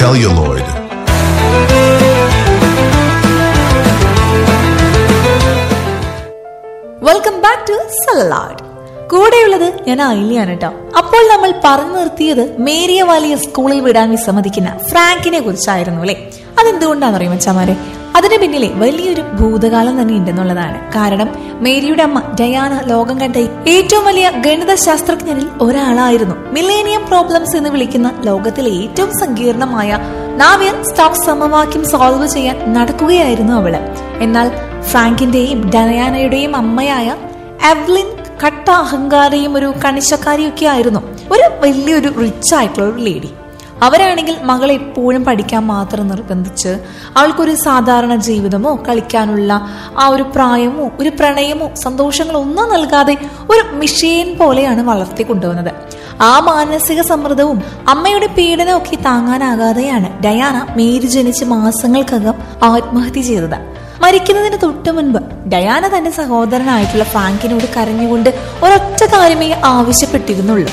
celluloid. Welcome back to salad. കൂടെയുള്ളത് ഞാൻ ആയില്യാണ് കേട്ടോ. അപ്പോൾ നമ്മൾ പറഞ്ഞു നിർത്തിയത് മേരിയ വലിയ സ്കൂളിൽ വിടാൻ വിസമ്മതിക്കുന്ന ഫ്രാങ്കിനെ കുറിച്ചായിരുന്നു അല്ലെ. അതെന്തുകൊണ്ടാണെന്ന് അറിയാം മച്ചാമാരെ, അതിന് പിന്നിലെ വലിയൊരു ഭൂതകാലം തന്നെ ഉണ്ടെന്നുള്ളതാണ്. കാരണം മേരിയുടെ അമ്മ ഡയാന ലോകം കണ്ട ഏറ്റവും വലിയ ഗണിത ശാസ്ത്രജ്ഞരിൽ ഒരാളായിരുന്നു. മില്ലേനിയം പ്രോബ്ലംസ് എന്ന് വിളിക്കുന്ന ലോകത്തിലെ ഏറ്റവും സങ്കീർണമായ നാവിയർ സ്റ്റോക്സ് സമവാക്യം സോൾവ് ചെയ്യാൻ നടക്കുകയായിരുന്നു അവള്. എന്നാൽ ഫ്രാങ്കിന്റെയും ഡയാനയുടെയും അമ്മയായ എവ്ലിൻ കട്ട അഹങ്കാരിയും ഒരു കണിശക്കാരിയൊക്കെ ആയിരുന്നു. ഒരു വലിയൊരു റിച്ച് ആയിട്ടുള്ള ഒരു ലേഡി. അവരാണെങ്കിൽ മകളെ എപ്പോഴും പഠിക്കാൻ മാത്രം നിർബന്ധിച്ച് അവൾക്കൊരു സാധാരണ ജീവിതമോ കളിക്കാനുള്ള ആ ഒരു പ്രായമോ ഒരു പ്രണയമോ സന്തോഷങ്ങളോ ഒന്നും നൽകാതെ ഒരു മിഷീൻ പോലെയാണ് വളർത്തി കൊണ്ടുവന്നത്. ആ മാനസിക സമ്മർദ്ദവും അമ്മയുടെ പീഡനവും ഒക്കെ താങ്ങാനാകാതെയാണ് ഡയാന മേരി ജനിച്ച് മാസങ്ങൾക്കകം ആത്മഹത്യ ചെയ്തത്. മരിക്കുന്നതിന് തൊട്ടു മുൻപ് ഡയാന തന്റെ സഹോദരനായിട്ടുള്ള ഫ്രാങ്കിനോട് കരഞ്ഞുകൊണ്ട് ഒരൊറ്റ കാര്യമേ ആവശ്യപ്പെട്ടിരുന്നുള്ളൂ: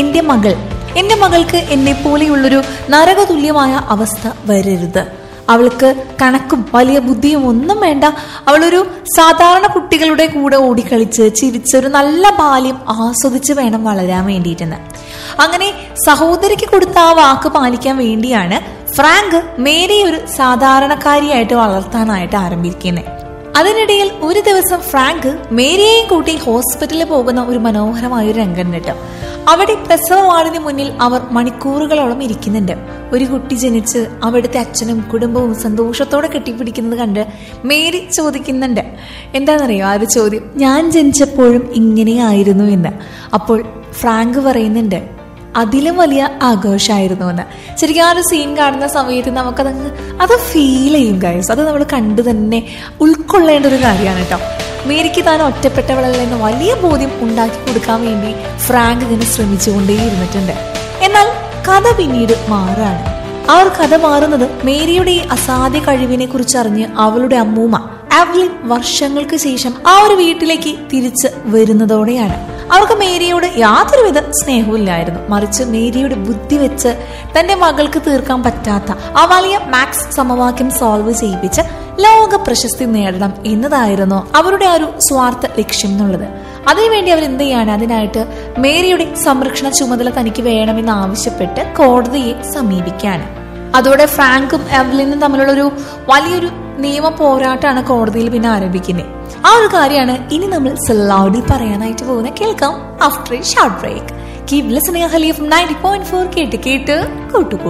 എന്റെ മകൾക്ക് എന്നെ പോലെയുള്ളൊരു നരകതുല്യമായ അവസ്ഥ വരരുത്. അവൾക്ക് കണക്കും വലിയ ബുദ്ധിയും ഒന്നും വേണ്ട. അവളൊരു സാധാരണ കുട്ടികളുടെ കൂടെ ഓടിക്കളിച്ച് ചിരിച്ച് ഒരു നല്ല ബാല്യം ആസ്വദിച്ച് വേണം വളരാൻ വേണ്ടിയിട്ടെന്ന്. അങ്ങനെ സഹോദരിക്ക് കൊടുത്ത ആ വാക്ക് പാലിക്കാൻ വേണ്ടിയാണ് ഫ്രാങ്ക് മേരിയെ ഒരു സാധാരണക്കാരിയായിട്ട് വളർത്താനായിട്ട് ആരംഭിക്കുന്നത്. അതിനിടയിൽ ഒരു ദിവസം ഫ്രാങ്ക് മേരിയെയും കൂട്ടി ഹോസ്പിറ്റലിൽ പോകുന്ന ഒരു മനോഹരമായ ഒരു രംഗം കിട്ടും. അവിടെ പ്രസവ വാർഡിന് മുന്നിൽ അവർ മണിക്കൂറുകളോളം ഇരിക്കുന്നുണ്ട്. ഒരു കുട്ടി ജനിച്ച് അവിടുത്തെ അച്ഛനും കുടുംബവും സന്തോഷത്തോടെ കെട്ടിപ്പിടിക്കുന്നത് കണ്ട് മേരി ചോദിക്കുന്നുണ്ട്. എന്താണെന്നറിയോ ആ ഒരു ചോദ്യം? ഞാൻ ജനിച്ചപ്പോഴും ഇങ്ങനെയായിരുന്നു എന്ന്. അപ്പോൾ ഫ്രാങ്ക് പറയുന്നുണ്ട്, അതിലും വലിയ ആഘോഷമായിരുന്നു എന്ന്. ശരിക്കും ആ ഒരു സീൻ കാണുന്ന സമയത്ത് അത് ഫീൽ ചെയ്യും ഗൈസ്. അത് നമ്മൾ കണ്ടു തന്നെ ഉൾക്കൊള്ളേണ്ട ഒരു കാര്യമാണ് കേട്ടോ. മേരിക്ക് താൻ ഒറ്റപ്പെട്ടവളല്ല എന്ന വലിയ ബോധ്യം ഉണ്ടാക്കി കൊടുക്കാൻ വേണ്ടി ഫ്രാങ്ക് ഇങ്ങനെ ശ്രമിച്ചുകൊണ്ടേയിരുന്നിട്ടുണ്ട്. എന്നാൽ കഥ പിന്നീട് മാറാണ്. ആ ഒരു കഥ മാറുന്നത് മേരിയുടെ ഈ അസാധ്യ കഴിവിനെ കുറിച്ച് അറിഞ്ഞ് അവളുടെ അമ്മൂമ്മ എവ്ലിൻ വർഷങ്ങൾക്ക് ശേഷം ആ ഒരു വീട്ടിലേക്ക് തിരിച്ച് വരുന്നതോടെയാണ്. അവർക്ക് മേരിയോട് യാതൊരുവിധ സ്നേഹമില്ലായിരുന്നു. മറിച്ച് മേരിയുടെ ബുദ്ധി വെച്ച് തന്റെ മകൾക്ക് തീർക്കാൻ പറ്റാത്ത ആ വലിയ മാത്സ് സമവാക്യം സോൾവ് ചെയ്യിപ്പിച്ച് ലോക പ്രശസ്തി നേടണം എന്നതായിരുന്നു അവരുടെ ആ ഒരു സ്വാർത്ഥ ലക്ഷ്യം എന്നുള്ളത്. അതിനുവേണ്ടി അവർ എന്ത് ചെയ്യാണ്? അതിനായിട്ട് മേരിയുടെ സംരക്ഷണ ചുമതല തനിക്ക് വേണമെന്ന് ആവശ്യപ്പെട്ട് കോടതിയെ സമീപിക്കുകയാണ്. അതോടെ ഫ്രാങ്കും എവ്ലിനും തമ്മിലുള്ള ഒരു വലിയൊരു നിയമ പോരാട്ടമാണ് കോടതിയിൽ പിന്നെ ആരംഭിക്കുന്നത്. ആ ഒരു കാര്യമാണ് ഇനി നമ്മൾ സലാഡിൽ പറയാനായിട്ട് പോകുന്നത്. കേൾക്കാം after A short break. Keep listening Ahalya from 90.4 കേട്ട് കൂട്ടുകൂടാം.